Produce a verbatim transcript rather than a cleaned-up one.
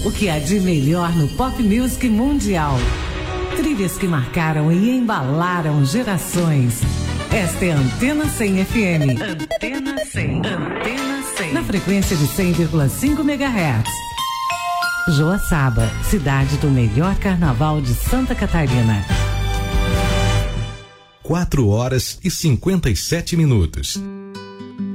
O que há de melhor no pop music mundial. Trilhas que marcaram e embalaram gerações. Esta é a Antena cem F M. Antena cem. Antena cem. Na frequência de cem vírgula cinco megahertz. Joaçaba, cidade do melhor carnaval de Santa Catarina. Quatro horas e cinquenta e sete minutos.